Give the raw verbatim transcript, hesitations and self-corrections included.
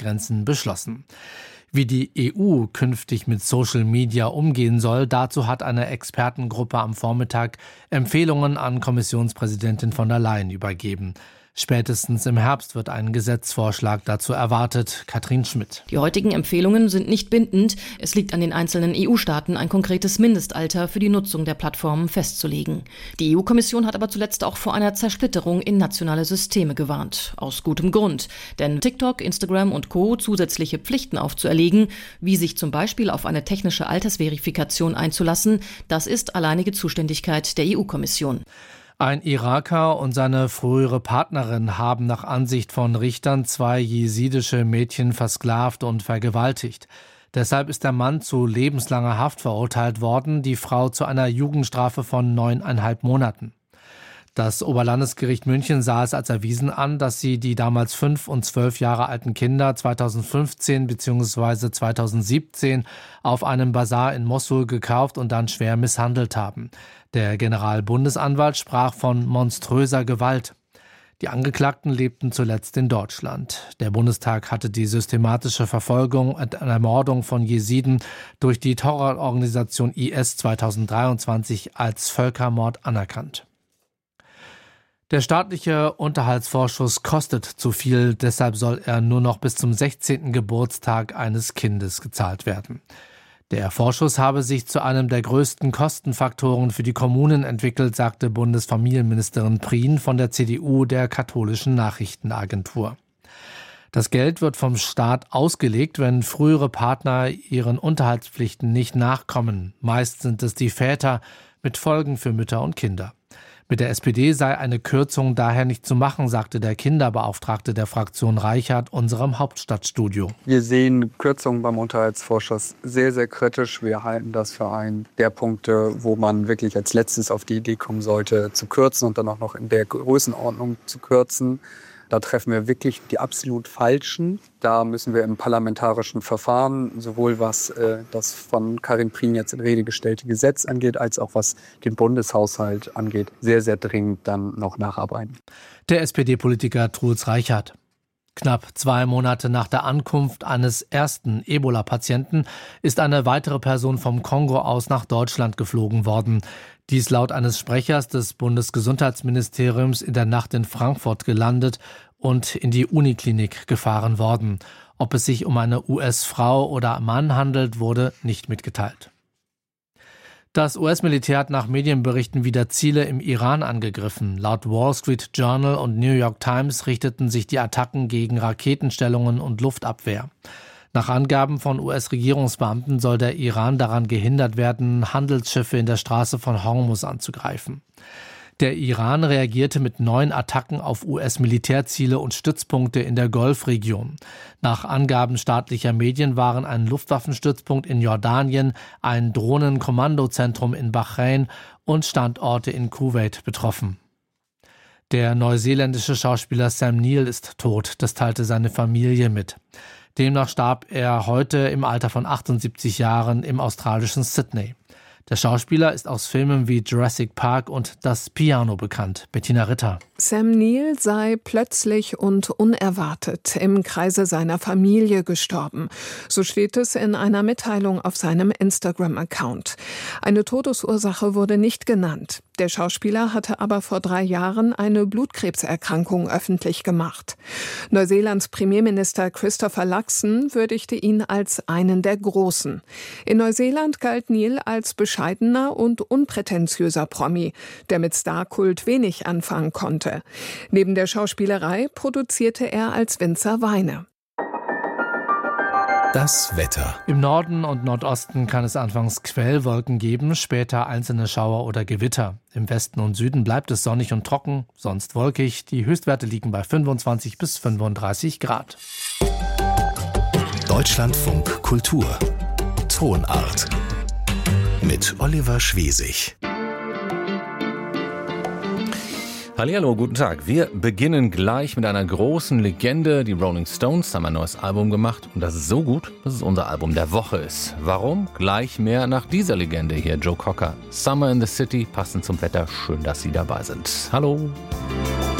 Altersgrenzen beschlossen. Wie die E U künftig mit Social Media umgehen soll, dazu hat eine Expertengruppe am Vormittag Empfehlungen an Kommissionspräsidentin von der Leyen übergeben. Spätestens im Herbst wird ein Gesetzesvorschlag dazu erwartet. Katrin Schmidt. Die heutigen Empfehlungen sind nicht bindend. Es liegt an den einzelnen E U-Staaten, ein konkretes Mindestalter für die Nutzung der Plattformen festzulegen. Die E U-Kommission hat aber zuletzt auch vor einer Zersplitterung in nationale Systeme gewarnt. Aus gutem Grund. Denn TikTok, Instagram und Co. zusätzliche Pflichten aufzuerlegen, wie sich zum Beispiel auf eine technische Altersverifikation einzulassen, das ist alleinige Zuständigkeit der E U-Kommission. Ein Iraker und seine frühere Partnerin haben nach Ansicht von Richtern zwei jesidische Mädchen versklavt und vergewaltigt. Deshalb ist der Mann zu lebenslanger Haft verurteilt worden, die Frau zu einer Jugendstrafe von neuneinhalb Monaten. Das Oberlandesgericht München sah es als erwiesen an, dass sie die damals fünf und zwölf Jahre alten Kinder zweitausendfünfzehn bzw. zweitausendsiebzehn auf einem Basar in Mossul gekauft und dann schwer misshandelt haben. Der Generalbundesanwalt sprach von monströser Gewalt. Die Angeklagten lebten zuletzt in Deutschland. Der Bundestag hatte die systematische Verfolgung und Ermordung von Jesiden durch die Terrororganisation I S zweitausenddreiundzwanzig als Völkermord anerkannt. Der staatliche Unterhaltsvorschuss kostet zu viel, deshalb soll er nur noch bis zum sechzehnten Geburtstag eines Kindes gezahlt werden. Der Vorschuss habe sich zu einem der größten Kostenfaktoren für die Kommunen entwickelt, sagte Bundesfamilienministerin Prien von der C D U der katholischen Nachrichtenagentur. Das Geld wird vom Staat ausgelegt, wenn frühere Partner ihren Unterhaltspflichten nicht nachkommen. Meist sind es die Väter, mit Folgen für Mütter und Kinder. Mit der S P D sei eine Kürzung daher nicht zu machen, sagte der Kinderbeauftragte der Fraktion Reichert unserem Hauptstadtstudio. Wir sehen Kürzungen beim Unterhaltsvorschuss sehr, sehr kritisch. Wir halten das für einen der Punkte, wo man wirklich als letztes auf die Idee kommen sollte, zu kürzen und dann auch noch in der Größenordnung zu kürzen. Da treffen wir wirklich die absolut Falschen. Da müssen wir im parlamentarischen Verfahren, sowohl was äh, das von Karin Prien jetzt in Rede gestellte Gesetz angeht, als auch was den Bundeshaushalt angeht, sehr, sehr dringend dann noch nacharbeiten. Der S P D-Politiker Truls Reichert. Knapp zwei Monate nach der Ankunft eines ersten Ebola-Patienten ist eine weitere Person vom Kongo aus nach Deutschland geflogen worden. Dies laut eines Sprechers des Bundesgesundheitsministeriums in der Nacht in Frankfurt gelandet und in die Uniklinik gefahren worden. Ob es sich um eine U S-Frau oder Mann handelt, wurde nicht mitgeteilt. Das U S-Militär hat nach Medienberichten wieder Ziele im Iran angegriffen. Laut Wall Street Journal und New York Times richteten sich die Attacken gegen Raketenstellungen und Luftabwehr. Nach Angaben von U S-Regierungsbeamten soll der Iran daran gehindert werden, Handelsschiffe in der Straße von Hormuz anzugreifen. Der Iran reagierte mit neun Attacken auf U S-Militärziele und Stützpunkte in der Golfregion. Nach Angaben staatlicher Medien waren ein Luftwaffenstützpunkt in Jordanien, ein Drohnenkommandozentrum in Bahrain und Standorte in Kuwait betroffen. Der neuseeländische Schauspieler Sam Neill ist tot, das teilte seine Familie mit. Demnach starb er heute im Alter von achtundsiebzig Jahren im australischen Sydney. Der Schauspieler ist aus Filmen wie Jurassic Park und Das Piano bekannt. Bettina Ritter. Sam Neill sei plötzlich und unerwartet im Kreise seiner Familie gestorben. So steht es in einer Mitteilung auf seinem Instagram-Account. Eine Todesursache wurde nicht genannt. Der Schauspieler hatte aber vor drei Jahren eine Blutkrebserkrankung öffentlich gemacht. Neuseelands Premierminister Christopher Luxon würdigte ihn als einen der Großen. In Neuseeland galt Neill als bescheidener und unprätentiöser Promi, der mit Starkult wenig anfangen konnte. Neben der Schauspielerei produzierte er als Winzer Weine. Das Wetter. Im Norden und Nordosten kann es anfangs Quellwolken geben, später einzelne Schauer oder Gewitter. Im Westen und Süden bleibt es sonnig und trocken, sonst wolkig. Die Höchstwerte liegen bei fünfundzwanzig bis fünfunddreißig Grad. Deutschlandfunk Kultur. Tonart. Mit Oliver Schwesig. Hallihallo, guten Tag. Wir beginnen gleich mit einer großen Legende. Die Rolling Stones haben ein neues Album gemacht und das ist so gut, dass es unser Album der Woche ist. Warum? Gleich mehr nach dieser Legende hier, Joe Cocker. Summer in the City, passend zum Wetter. Schön, dass Sie dabei sind. Hallo.